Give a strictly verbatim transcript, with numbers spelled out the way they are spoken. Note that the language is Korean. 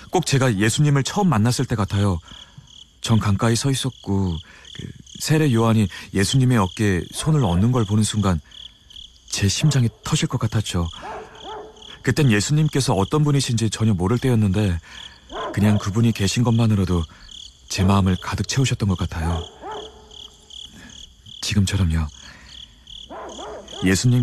꼭 제가 예수님을 처음 만났을 때 같아요. 전 가까이 서 있었고 그 세례 요한이 예수님의 어깨에 손을 얹는 걸 보는 순간 제 심장이 터질 것 같았죠. 그땐 예수님께서 어떤 분이신지 전혀 모를 때였는데 그냥 그분이 계신 것만으로도 제 마음을 가득 채우셨던 것 같아요. 지금처럼요. 예수님